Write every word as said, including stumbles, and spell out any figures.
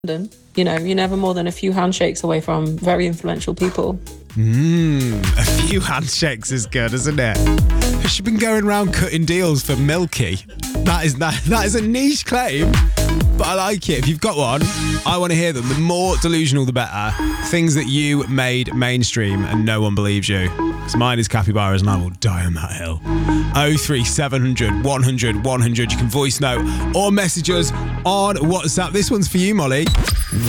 London. You know, you're never more than a few handshakes away from very influential people. Mmm, a few handshakes is good, isn't it? Has she been going around cutting deals for Milky? That is that, that is a niche claim, but I like it. If you've got one, I want to hear them. The more delusional, the better. Things that you made mainstream and no one believes you. Because mine is capybaras and I will die on that hill. oh three seven hundred, one hundred, one hundred. You can voice note or message us on WhatsApp. This one's for you, Molly.